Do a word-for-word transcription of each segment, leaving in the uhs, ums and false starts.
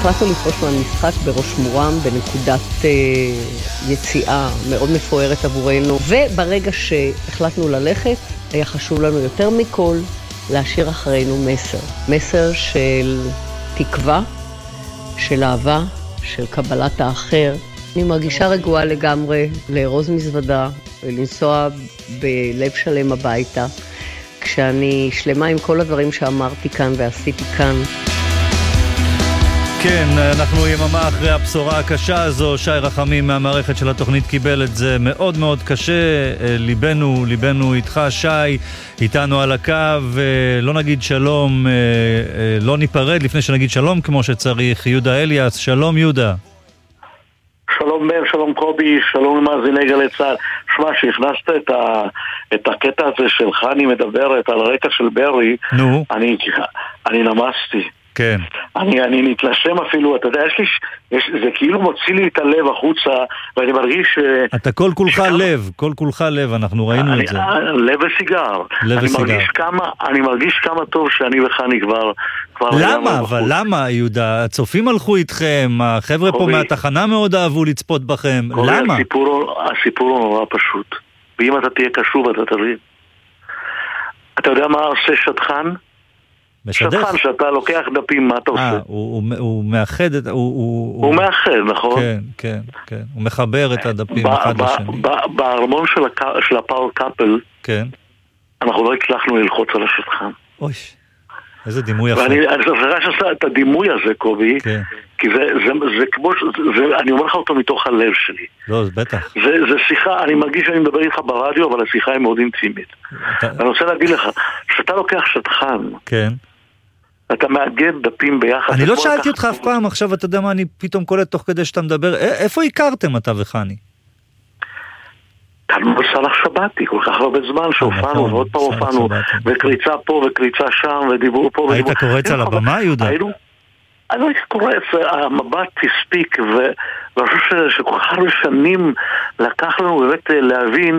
החלטנו לפרוש מהמשחק בראש מורם בנקודת אה, יציאה מאוד מפוארת עבורנו, וברגע שהחלטנו ללכת היה חשוב לנו יותר מכל להשאיר אחרינו מסר, מסר של תקווה, של אהבה, של קבלת האחר. אני מרגישה רגועה לגמרי לארוז מזוודה ולנסוע בלב שלם הביתה, כשאני שלמה עם כל הדברים שאמרתי כאן ועשיתי כאן. כן, אנחנו יממה אחרי הבשורה הקשה הזו. שי רחמים מהמערכת של התוכנית קיבל את זה מאוד מאוד קשה. ליבנו, ליבנו איתך שי, איתנו על הקו. לא נגיד שלום, לא ניפרד לפני שנגיד שלום כמו שצריך. יהודה אליאס, שלום יהודה. שלום מאיר, שלום קובי, שלום מאזיני גלי צה"ל. שמע, שהכנסת את, ה, את הקטע הזה של חני מדברת על הרקע של ברי, נו. אני, אני נמסתי. כן. אני, אני נתלשם אפילו, אתה יודע, יש לי, יש, זה כאילו מוציא לי את הלב החוצה, ואני מרגיש... אתה כל כולך שכמה... לב, כל כולך לב, אנחנו ראינו אני, את זה. לב וסיגר. לב אני וסיגר. מרגיש כמה, אני מרגיש כמה טוב שאני וחני כבר... כבר למה? אבל בחוץ. למה, יהודה? הצופים הלכו איתכם, החבר'ה פה מהתחנה מאוד אהבו לצפות בכם. קובי, למה? הסיפור, הסיפור הוא נורא פשוט. ואם אתה תהיה קשוב, אתה תבין. אתה יודע מה עושה שטחן? משדך? שטחן, שאתה לוקח דפים, מה אתה עושה? אה, הוא, הוא, הוא מאחד את... הוא, הוא, הוא מאחד, נכון? כן, כן, כן. הוא מחבר את הדפים אחד לשני. בארמון של, הק... של הפאור קאפל, כן. אנחנו לא הצלחנו ללחוץ על השטחן. אוי, איזה דימוי יפה. ואני זוכר שעשה את הדימוי הזה, קובי, כן. כי זה, זה, זה כמו, זה, אני אומר לך אותו מתוך הלב שלי. לא, זה בטח. זה, זה שיחה, אני מרגיש שאני מדבר איתך ברדיו, אבל השיחה היא מאוד אינטימית. אתה... אני רוצה להגיד לך, שאתה לוקח שטחן, כן. אתה מאגד דפים ביחד. אני לא שאלתי אותך אף פעם, עכשיו אתה יודע מה, אני פתאום קולט תוך כדי שאתה מדבר, איפה הכרתם אתה וחני? קלנו בסלח שבתי, כל כך הרבה זמן שהופענו, ועוד פעם הופענו, וקריצה פה וקריצה שם, ודיבור פה ודיבור... היית קורץ על הבמה, יהודה? אני לא הייתי קורץ, המבט הספיק, ואני חושב שכל כך הרבה שנים לקח לנו באמת להבין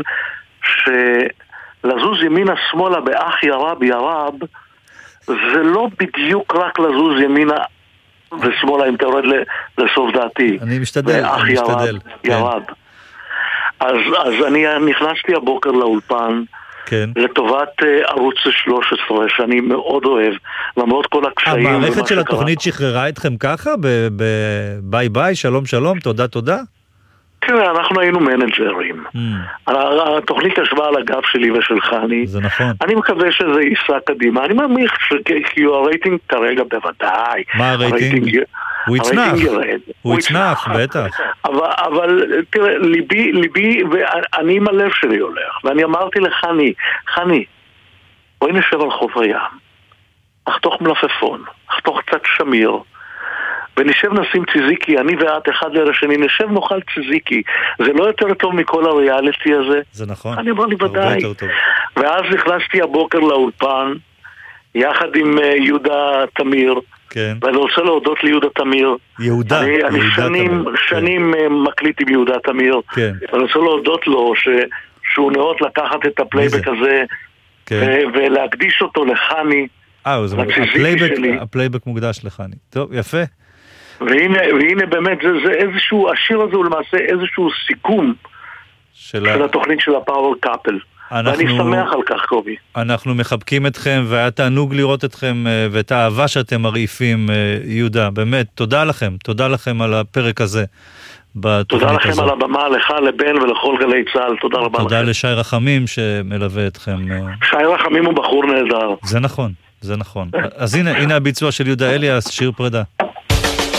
שלזוז ימינה שמאלה באח ירב ירב, זה לא בדיוק רק לזוז ימינה ושמאלה, אם תורד לסוף דעתי. אני משתדל, אני משתדל. ירב. אז, אז אני נכנסתי הבוקר לאולפן, כן. לטובת uh, ערוץ שלוש עשרה, שאני מאוד אוהב, למרות כל הקשיים. המערכת של התוכנית שחררה אתכם ככה? ביי ביי, שלום שלום, תודה תודה? כן, אנחנו היינו מנג'רים. Mm. התוכנית ישבה על הגב שלי ושל חני. זה נכון. אני מקווה שזה ייסע קדימה. אני מאמין כי הרייטינג כרגע בוודאי. מה הרייטינג? הוא יצנח. הוא יצנח, בטח. אבל, אבל תראה, ליבי, ליבי, ואני עם הלב שלי הולך. ואני אמרתי לחני, חני, בואי נשב על חוף הים. אחתוך מלפפון, אחתוך קצת שמיר. ונשב נשים ציזיקי, אני ואת אחד ליד השני, נשב נאכל ציזיקי. זה לא יותר טוב מכל הריאליטי הזה? זה נכון. אני אומר לי ודאי. ואז נכנסתי הבוקר לאולפן, יחד עם יהודה תמיר, כן. ואני רוצה להודות ליהודה תמיר. יהודה, אני, יהודה אני שנים, תמיר. שנים כן. מקליט עם יהודה תמיר. כן. ואני רוצה להודות לו ש, שהוא נאות לקחת את הפלייבק הזה, כן. ו- ולהקדיש אותו לחני. אה, זה הפלייבק, הפלייבק מוקדש לחני. טוב, יפה. והנה, והנה באמת, זה, זה איזשהו, השיר הזה הוא למעשה איזשהו סיכום של, של התוכנית של הפאוור קאפל. אנחנו, ואני שמח על כך, קובי. אנחנו מחבקים אתכם, והיה תענוג לראות אתכם, ואת האהבה שאתם מרעיפים, יהודה. באמת, תודה לכם, תודה לכם על הפרק הזה. תודה לכם הזו. על הבמה, לך, לבן ולכל גלי צהל, תודה רבה תודה לכם. לשי רחמים שמלווה אתכם. שי רחמים הוא בחור נהדר. זה נכון, זה נכון. אז הנה, הנה הביצוע של יהודה אליאס, שיר פרידה.